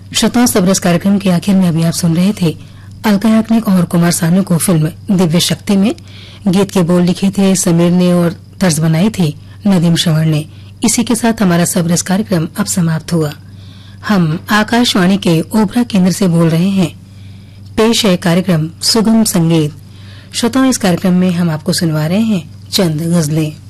श्रोताओं, सबरस कार्यक्रम के आखिर में अभी आप सुन रहे थे अलका याग्निक और कुमार सानू को फिल्म दिव्य शक्ति में। गीत के बोल लिखे थे समीर ने और तर्ज बनाई थी नदीम श्रवण ने। इसी के साथ हमारा सबरस कार्यक्रम अब समाप्त हुआ। हम आकाशवाणी के ओबरा केंद्र से बोल रहे हैं। पेश है कार्यक्रम सुगम संगीत। श्रोताओं, इस कार्यक्रम में हम आपको सुनवा रहे हैं चंद गजलें।